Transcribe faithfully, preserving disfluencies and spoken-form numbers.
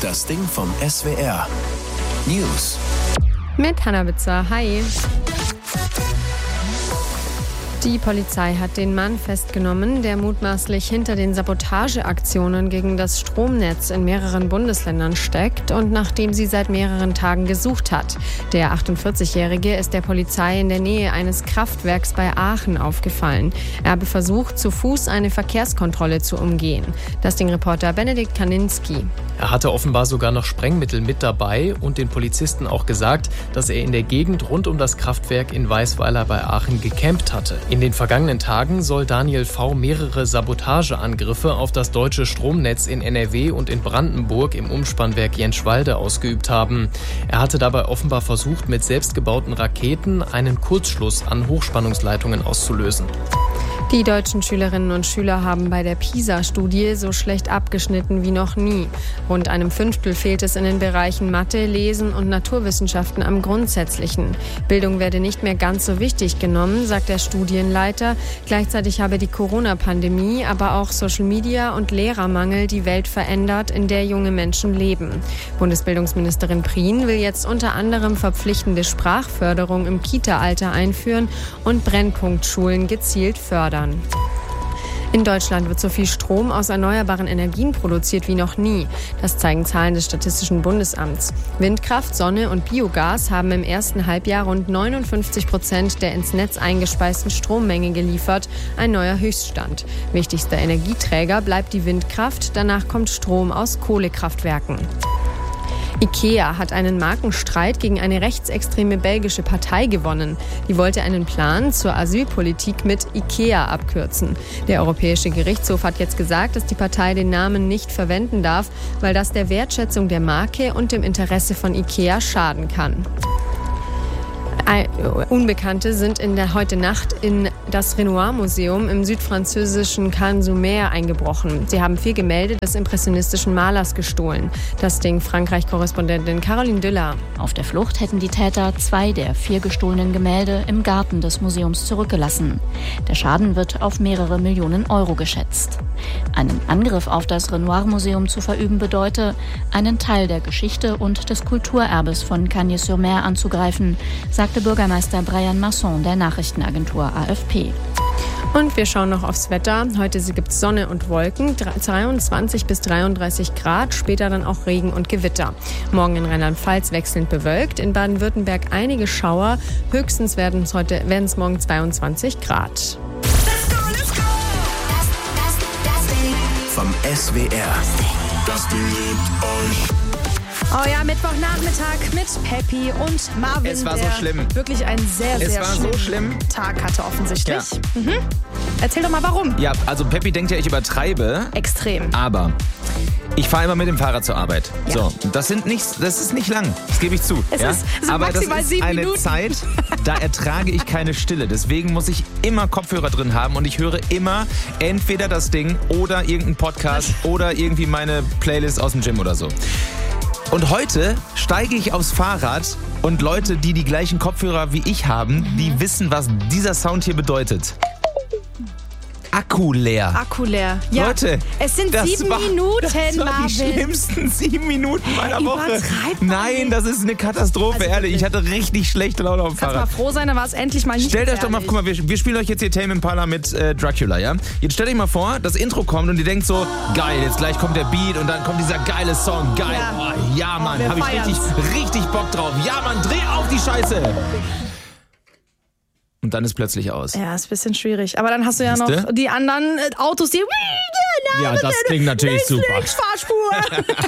Das Ding vom S W R. News. Mit Hannah Bitzer. Hi. Die Polizei hat den Mann festgenommen, der mutmaßlich hinter den Sabotageaktionen gegen das Stromnetz in mehreren Bundesländern steckt und nach dem sie seit mehreren Tagen gesucht hat. Der achtundvierzigjährige ist der Polizei in der Nähe eines Kraftwerks bei Aachen aufgefallen. Er habe versucht, zu Fuß eine Verkehrskontrolle zu umgehen. Das Ding-Reporter Benedikt Kaninski. Er hatte offenbar sogar noch Sprengmittel mit dabei und den Polizisten auch gesagt, dass er in der Gegend rund um das Kraftwerk in Weißweiler bei Aachen gecampt hatte. In den vergangenen Tagen soll Daniel V. mehrere Sabotageangriffe auf das deutsche Stromnetz in N R W und in Brandenburg im Umspannwerk Jenschwalde ausgeübt haben. Er hatte dabei offenbar versucht, mit selbstgebauten Raketen einen Kurzschluss an Hochspannungsleitungen auszulösen. Die deutschen Schülerinnen und Schüler haben bei der PISA-Studie so schlecht abgeschnitten wie noch nie. Rund einem Fünftel fehlt es in den Bereichen Mathe, Lesen und Naturwissenschaften am Grundsätzlichen. Bildung werde nicht mehr ganz so wichtig genommen, sagt der Studienleiter. Gleichzeitig habe die Corona-Pandemie, aber auch Social Media und Lehrermangel die Welt verändert, in der junge Menschen leben. Bundesbildungsministerin Prien will jetzt unter anderem verpflichtende Sprachförderung im Kita-Alter einführen und Brennpunktschulen gezielt fördern. In Deutschland wird so viel Strom aus erneuerbaren Energien produziert wie noch nie. Das zeigen Zahlen des Statistischen Bundesamts. Windkraft, Sonne und Biogas haben im ersten Halbjahr rund neunundfünfzig Prozent der ins Netz eingespeisten Strommenge geliefert. Ein neuer Höchststand. Wichtigster Energieträger bleibt die Windkraft. Danach kommt Strom aus Kohlekraftwerken. IKEA hat einen Markenstreit gegen eine rechtsextreme belgische Partei gewonnen. Die wollte einen Plan zur Asylpolitik mit IKEA abkürzen. Der Europäische Gerichtshof hat jetzt gesagt, dass die Partei den Namen nicht verwenden darf, weil das der Wertschätzung der Marke und dem Interesse von IKEA schaden kann. Unbekannte sind in der heute Nacht in das Renoir-Museum im südfranzösischen Cannes-sur-Mer eingebrochen. Sie haben vier Gemälde des impressionistischen Malers gestohlen. Das Ding Frankreich-Korrespondentin Caroline Düller. Auf der Flucht hätten die Täter zwei der vier gestohlenen Gemälde im Garten des Museums zurückgelassen. Der Schaden wird auf mehrere Millionen Euro geschätzt. Einen Angriff auf das Renoir-Museum zu verüben bedeute, einen Teil der Geschichte und des Kulturerbes von Cagnes-sur-Mer anzugreifen, sagte Bürgermeister Brian Masson der Nachrichtenagentur A F P. Und wir schauen noch aufs Wetter. Heute gibt es Sonne und Wolken, zweiundzwanzig bis dreiunddreißig Grad, später dann auch Regen und Gewitter. Morgen in Rheinland-Pfalz wechselnd bewölkt, in Baden-Württemberg einige Schauer, höchstens werden es heute werden es morgen zweiundzwanzig Grad. Vom S W R. Das Ding liebt euch. Oh ja, Mittwochnachmittag mit Peppi und Marvin. Es war der so schlimm. Wirklich einen sehr, Es sehr war so schlimm. Tag hatte offensichtlich. Ja. Mhm. Erzähl doch mal, warum. Ja, also Peppi denkt ja, ich übertreibe. Extrem. Aber ich fahre immer mit dem Fahrrad zur Arbeit. Ja. So, das sind nicht, das ist nicht lang. Das gebe ich zu. Es ja? ist- es sind aber das maximal ist sieben eine Minuten. Zeit, da ertrage ich keine Stille. Deswegen muss ich immer Kopfhörer drin haben und ich höre immer entweder das Ding oder irgendeinen Podcast oder irgendwie meine Playlist aus dem Gym oder so. Und heute steige ich aufs Fahrrad und Leute, die die gleichen Kopfhörer wie ich haben, Mhm. die wissen, was dieser Sound hier bedeutet. Akku leer. Akku leer. Ja. Leute, es sind das sieben war, Minuten, das war Marvin. die schlimmsten sieben Minuten meiner Woche. Übertreib mal Nein, nicht. das ist eine Katastrophe, Also ehrlich. Ich hatte richtig schlechte Laune auf dem Kannst mal Fahrrad. froh sein, da war es endlich mal nicht Stellt euch doch mal, gefährlich. guck mal, wir, wir spielen euch jetzt hier Tame Impala mit äh, Dracula, ja? Jetzt stellt euch mal vor, das Intro kommt und ihr denkt so, geil, jetzt gleich kommt der Beat und dann kommt dieser geile Song, geil. Ja. Oh, ja, Mann, wir hab ich feiern's. richtig, richtig Bock drauf. Ja, Mann, dreh auf die Scheiße. Und dann ist plötzlich aus. Ja, ist ein bisschen schwierig. Aber dann hast du ja noch Siehste? die anderen äh, Autos, die... Ja, das klingt natürlich super. Fahrspur.